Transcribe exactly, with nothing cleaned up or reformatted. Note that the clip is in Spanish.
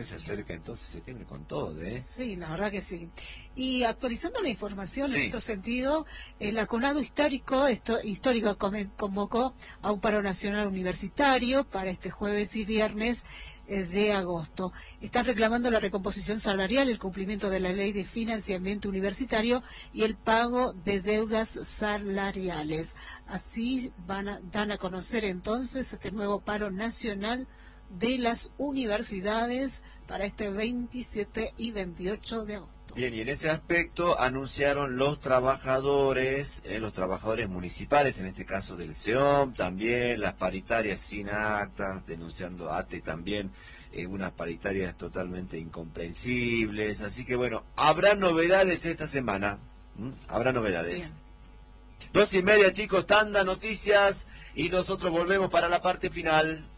se acerca entonces septiembre con todo, ¿eh? Sí, la verdad que sí. Y actualizando la información Sí. en otro sentido, el Aconado Histórico esto, Histórico convocó a un paro nacional universitario para este jueves y viernes eh, de agosto. Están reclamando la recomposición salarial, el cumplimiento de la ley de financiamiento universitario y el pago de deudas salariales. Así van a, dan a conocer entonces este nuevo paro nacional de las universidades para este veintisiete y veintiocho de agosto. Bien, y en ese aspecto anunciaron los trabajadores, eh, los trabajadores municipales, en este caso del C E O M, también las paritarias sin actas, denunciando A T E también, eh, unas paritarias totalmente incomprensibles. Así que bueno, habrá novedades esta semana, ¿Mm? habrá novedades. Bien. Dos y media, chicos, tanda, noticias, y nosotros volvemos para la parte final.